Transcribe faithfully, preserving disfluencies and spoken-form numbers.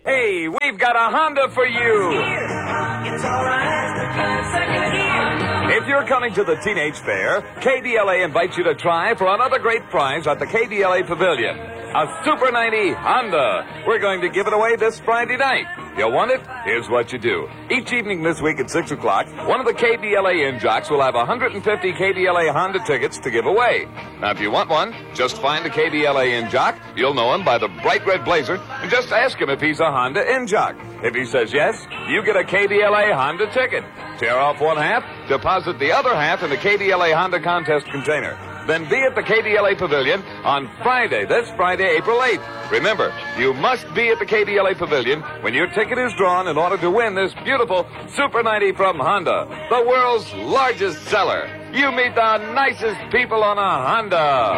Hey, we've got a Honda for you. It's alright. Second gear. If you're coming to the Teenage Fair, K D L A invites you to try for another great prize at the K D L A Pavilion. A Super ninety Honda. We're going to give it away this Friday night. You want it? Here's what you do. Each evening this week at six o'clock, one of the K D L A in-jocks will have one hundred fifty K D L A Honda tickets to give away. Now, if you want one, just find a K D L A in-jock. You'll know him by the bright red blazer, and just ask him if he's a Honda in-jock. If he says yes, you get a K D L A Honda ticket. Tear off one half, deposit the other half in the K D L A Honda contest container. Then be at the K D L A Pavilion on Friday, this Friday, April eighth. Remember, you must be at the K D L A Pavilion when your ticket is drawn in order to win this beautiful Super ninety from Honda, the world's largest seller. You meet the nicest people on a Honda.